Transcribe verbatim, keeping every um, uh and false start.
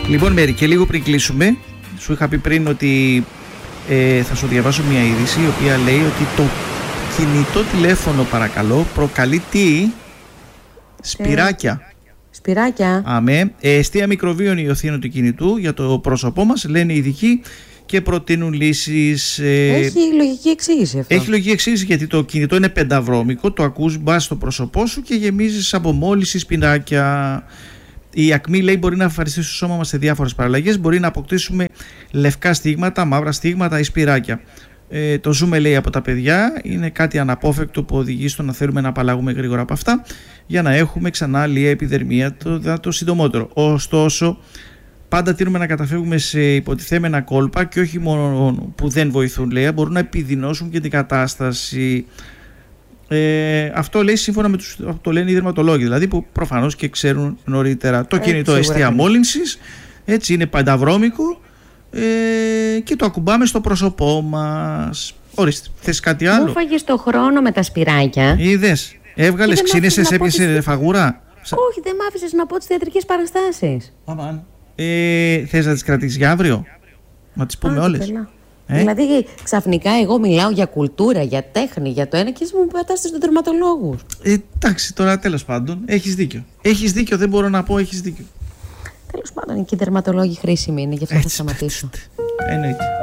Λοιπόν, Μέρη, και λίγο πριν κλείσουμε, σου είχα πει πριν ότι ε, θα σου διαβάσω μια είδηση η οποία λέει ότι το κινητό τηλέφωνο, παρακαλώ, προκαλεί τι? Σπυράκια. Σπυράκια. Αμέ. Αιστεία μικροβίων υιοθήνων του κινητού για το πρόσωπό μας, λένε οι ειδικοί, και προτείνουν λύσεις. Ε... Έχει λογική εξήγηση αυτό. Έχει λογική εξήγηση, γιατί το κινητό είναι πενταβρώμικο, το ακούς μπα στο πρόσωπό σου και γεμίζεις από μόλυνση σπινάκια. Η ακμή, λέει, μπορεί να εμφανιστεί στο σώμα μας σε διάφορες παραλλαγές. Μπορεί να αποκτήσουμε λευκά στίγματα, μαύρα στίγματα ή σπυράκια. Ε, το ζούμε, λέει, από τα παιδιά. Είναι κάτι αναπόφευκτο που οδηγεί στο να θέλουμε να απαλλαγούμε γρήγορα από αυτά για να έχουμε ξανά λίγα επιδερμία το, το συντομότερο. Ωστόσο, πάντα τείνουμε να καταφεύγουμε σε υποτιθέμενα κόλπα και όχι μόνο που δεν βοηθούν, λέει, μπορούν να επιδεινώσουν και την κατάσταση. Ε, αυτό, λέει, σύμφωνα με τους, το λένε οι δερματολόγοι, δηλαδή, που προφανώς και ξέρουν νωρίτερα. Το κινητό αιστεία μόλυνσης, έτσι, είναι πανταβρώμικο ε, και το ακουμπάμε στο πρόσωπό μας. Ορίστε, θες κάτι άλλο? Μου φάγες το χρόνο με τα σπυράκια. Είδες, έβγαλες, ξύνεσες, έπιασες τις... φαγούρα. Όχι, δεν μ' άφησες να πω τις θεατρικές παραστάσεις. Αμάν. Ε, θες να τις κρατήσεις για αύριο? Να τις πούμε. Α, όλες. Ε? Δηλαδή ξαφνικά εγώ μιλάω για κουλτούρα, για τέχνη, για το ένα και εσύ μου πατάστε στους δερματολόγους. Ε, εντάξει, τώρα τέλος πάντων, έχεις δίκιο. Έχεις δίκιο, δεν μπορώ να πω, έχεις δίκιο. Τέλος πάντων, και οι δερματολόγοι χρήσιμοι είναι, γι' αυτό θα σταματήσω. Εννοείται.